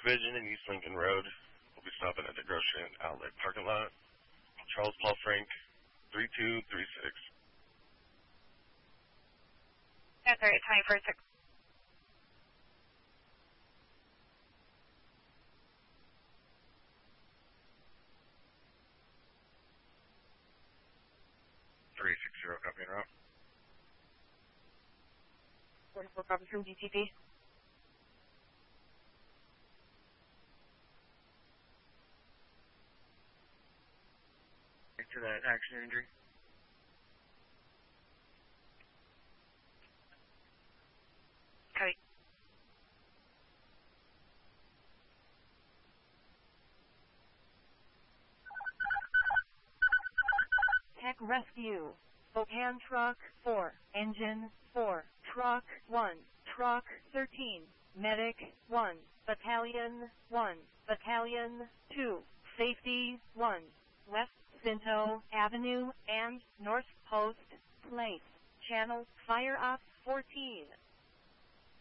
Division and East Lincoln Road. We'll be stopping at the grocery and outlet parking lot. Charles Paul Frank, 3236. That's all right, time for 6. Copy and route. 44 copies from DTP. To that accident injury. Copy. Tech Rescue. Spokane Truck 4, Engine 4, Truck 1, Truck 13, Medic 1, Battalion 1, Battalion 2, Safety 1, West Cinto Avenue and North Post Place. Channel Fire Ops 14.